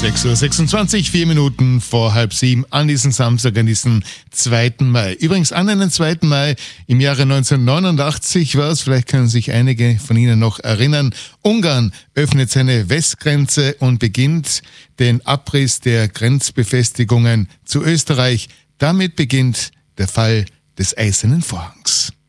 6:26 Uhr, 4 Minuten vor 6:30 an diesem Samstag, an diesem 2. Mai. Übrigens an einen 2. Mai im Jahre 1989 war es, vielleicht können sich einige von Ihnen noch erinnern, Ungarn öffnet seine Westgrenze und beginnt den Abriss der Grenzbefestigungen zu Österreich. Damit beginnt der Fall des Eisernen Vorhangs.